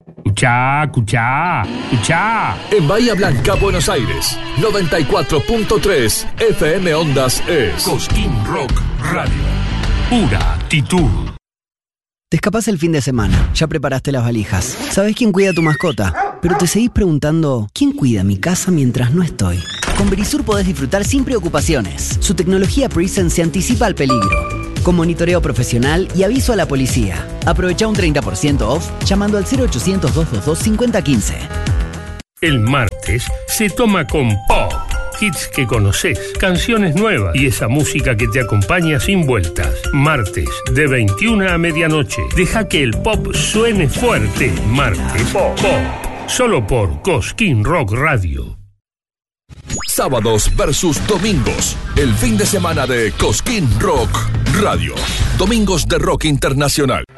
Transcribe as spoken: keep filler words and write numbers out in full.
Escuchá, escuchá, escuchá. En Bahía Blanca, Buenos Aires, noventa y cuatro punto tres F M Ondas es Cosquín Rock Radio. Pura actitud. Te escapás el fin de semana, ya preparaste las valijas. ¿Sabés quién cuida a tu mascota? Pero te seguís preguntando, ¿quién cuida mi casa mientras no estoy? Con Verisur podés disfrutar sin preocupaciones. Su tecnología Presence se anticipa al peligro, con monitoreo profesional y aviso a la policía. Aprovecha un treinta por ciento off llamando al cero ochocientos, doscientos veintidós, cincuenta quince. El martes se toma con pop. Hits que conoces, canciones nuevas y esa música que te acompaña sin vueltas. Martes, de veintiuna a medianoche. Deja que el pop suene fuerte. Martes, pop. pop. Solo por Cosquín Rock Radio. Sábados versus domingos. El fin de semana de Cosquín Rock Radio. Domingos de rock internacional.